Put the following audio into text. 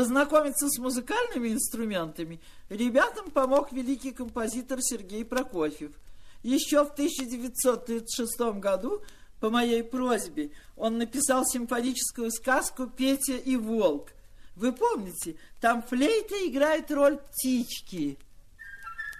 Познакомиться с музыкальными инструментами ребятам помог великий композитор Сергей Прокофьев. Еще в 1936 году, по моей просьбе, он написал симфоническую сказку «Петя и волк». Вы помните, там флейта играет роль птички.